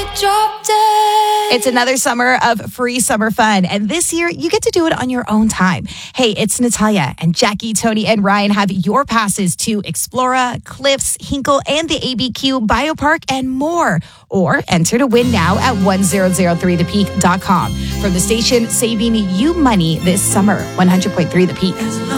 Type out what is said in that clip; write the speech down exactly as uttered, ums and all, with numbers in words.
drop dead. It's another summer of free summer fun. And this year, you get to do it on your own time. Hey, it's Natalia and Jackie, Tony, and Ryan have your passes to Explora, Cliffs, Hinkle, and the A B Q Biopark and more. Or enter to win now at one thousand three the peak dot com. From the station saving you money this summer, one hundred point three The Peak.